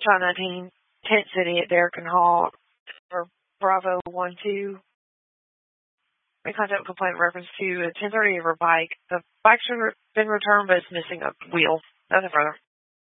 John 19, Tent City at Derrick and Hall for Bravo 12. We contact a complaint in reference to a 1030 of her bike. The bike's been returned, but it's missing a wheel. Nothing further.